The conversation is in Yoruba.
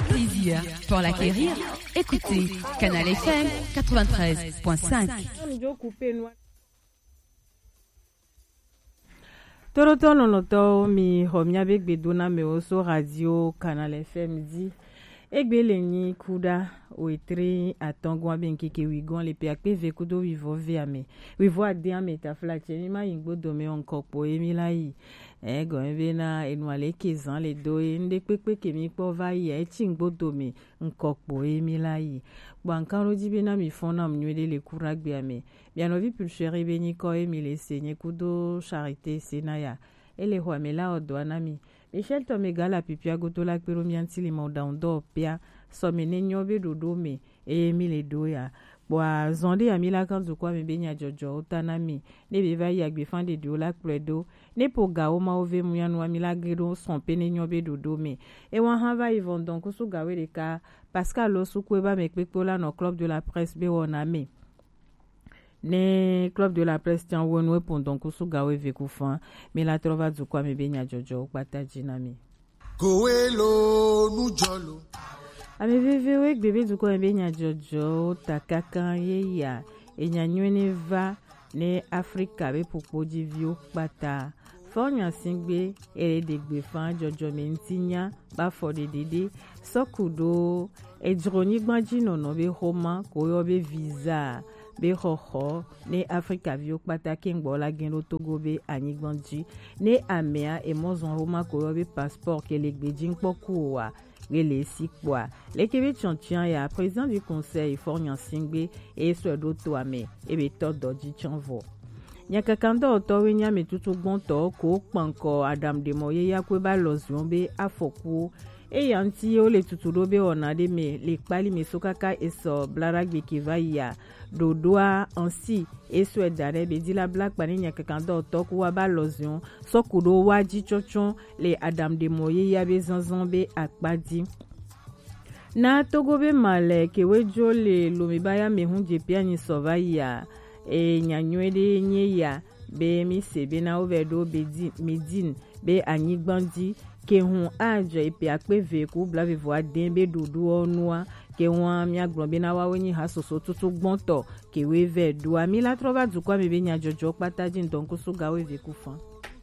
plaisir pour l'acquérir. Écoutez Canal FM 93.5. Toroto nonoto mi homia begbedona me oso radio Canal FM di egbeleni kuda oitri atongwa benkeke wigon le pe akpe vekudo wivo veame wivo ade ameta flache mi ma yingbo dome onkopo emilai go ebena enwale kezan le do nde pepe kemi po vai e chingbo dome onkopo emilai bankaro dibena mi fona mnwede le kuragbe ame bianovi pulchere beni ko emile senye kudo charité senaya ele huamela odwanami Michel Tomegala pipia gotola kperomianti li mondaundo pia somene nyobe dodome emile doya bwa zonde amila kanzu kwa mbenya jojo utanami ne beva yagbe fande diola pledo ne poga o ma ove muyanu amila gredo son pene nyobe dodome e wan hava ivon donc su gawe de ka Pascal Osukweba mekpekola no club de la presse be woname ne club de la presse tian wonwe pendant que su gawe vekufan mais la trova du kwa mbenya jojo pata jinami Koelo nujolo ame vevewe bebe du kwa mbenya jojo takaka yeya enyanyweni va ne Afrika be popo divio pata fonya singbe ere degbe fan jojo mentinya ba fode dede sokudo ejroni gbanji nono be homa koyo be visa be hoho ne Afrika vio pata kengbola geno Togo be anyigbanji ne amea e mozon roma koyo be passeport ke legbejin pokuwa gele sikwa lekebe chantian ya président du conseil Fornyan Singbe e sodo to ame e be todo ji chanvo nyakakanda otowe nya metutu gbonto ko panko Adam de Moye yakweba lozion be afoku e yanti o le tutudo be onade me le kpali me sokaka eso blaragbe kivaya dodoa ansi eso edare be dila black pani nyakakanda otoku wa ba lozion sokudo waji chochon le Adam de Moye ya be zanzan be akpadi na Togo be male kewejo le lomibaya mehunje pia ni sovaya e nyanywede nyeya be mi sebe na overdo be medine be anyigbandi ke hun ajo ipe akpeve ku blave vo aden be dudu onua ke wan mi agbon be na wa weni hasoso tutu gbonto ke we ve do ami la trova du kwa me be nya jojo pataji ndonko so gawe ve ku fan